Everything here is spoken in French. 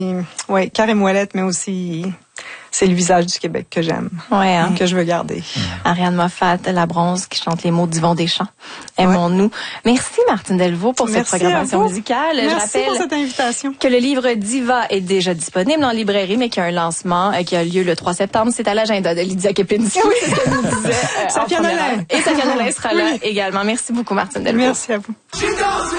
Oui, Karim Ouellette, mais aussi c'est le visage du Québec que j'aime, que je veux garder. Ariane Moffat, La Bronze, qui chante les mots d'Yvon Deschamps. Aimons-nous. Merci Martine Delvaux pour cette programmation musicale. Merci je rappelle pour cette invitation. Que le livre Diva est déjà disponible en librairie, mais qu'il y a un lancement qui a lieu le 3 septembre. C'est à l'agenda de Lydia Kepinski. Oui. C'est ce qu'elle nous disait. Safia Nolin. Et Safia Nolin sera là également. Merci beaucoup Martine Delvaux. Merci à vous.